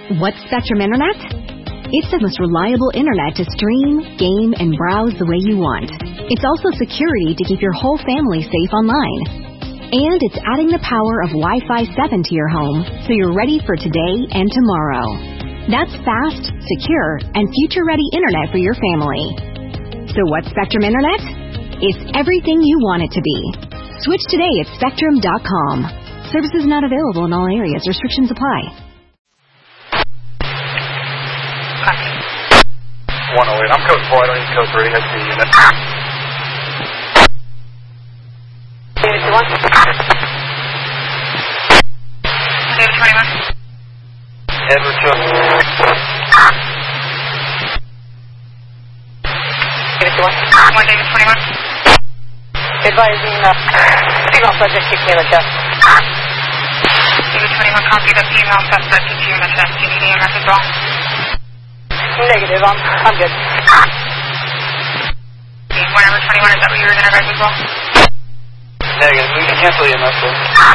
What's Spectrum Internet? It's the most reliable internet to stream, game, and browse the way you want. It's also security to keep your whole family safe online. And it's adding the power of Wi-Fi 7 to your home, so you're ready for today and tomorrow. That's fast, secure, and future-ready internet for your family. So what's Spectrum Internet? It's everything you want it to be. Switch today at Spectrum.com. Services not available in all areas. Restrictions apply. 108. I'm code 4. I don't need code 3. That's the unit. David 21. David 21. Edward 2. David 21. 1 David 21. Advising female subject kicked me in the chest. David 21 copied a female suspect kicked you in the chest. Do you need EMS as well? Negative, I'm good. Whenever 21, is that what you were going to advise as well? Negative, we can cancel EMS though.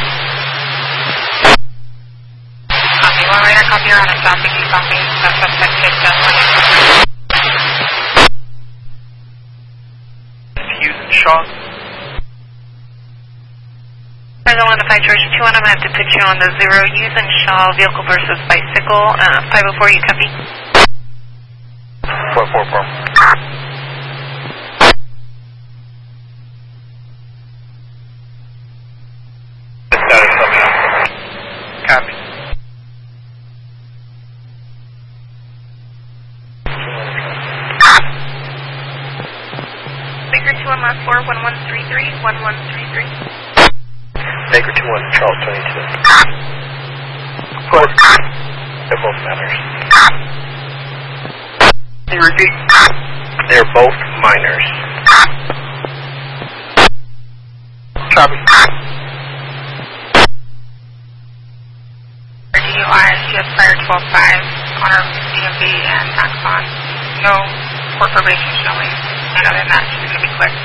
Copy, one radar copy around and stopping, you copy. That suspect kicked us. Hughes and Shaw. Present 1 to 5 George 21, I'm going to have to put you on the 0. Hughes and Shaw, vehicle versus bicycle. 504, you copy? 444. The status, let me know. Copy. Baker 21 last 4, 1133, 1133. Baker 21, Charles 22. What? They're both minors. Can you repeat? They're both minors. Copy. DUI, CS Fire 12-5, Honor DMV and Maxon. No court probation showing. And other than that, she's going to be quick.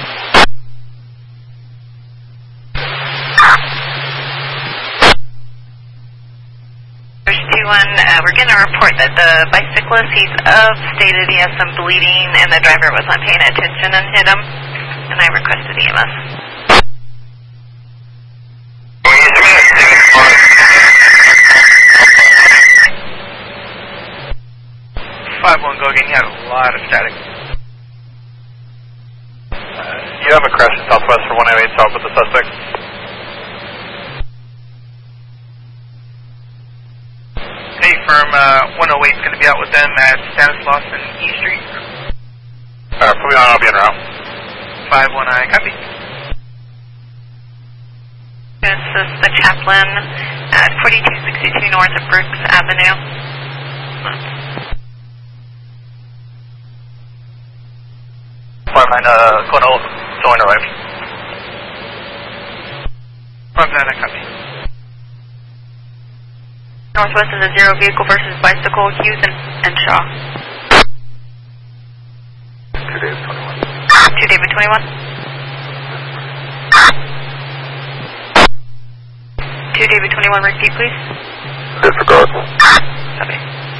We're going to report that the bicyclist, he's stated he has some bleeding and the driver was not paying attention and hit him, and I requested EMS. 5-1, go again. You had a lot of static. You have a crash in Southwest for 108 south with the suspect. Hey, firm 108 is going to be out with them at Stanislaus and E Street. Put me on, I'll be en route. 5-1, I copy. This is the chaplain at 4262 north of Brooks Avenue. Cornell, join arrived. 5-9, I copy. Northwest is a 0 vehicle versus bicycle, Hughes and Shaw. 2 David 21. 2 David 21. 2 David 21, repeat please. Disregard. Copy.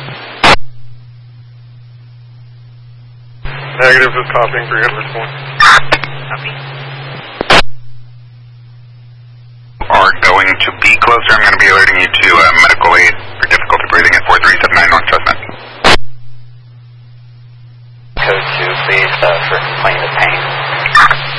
Negative, just copying for your response. Copy. Are going to be closer. I'm going to be alerting you to medical aid for difficulty breathing at 4379 North Chestnut. Code 2, please, for complaint of pain.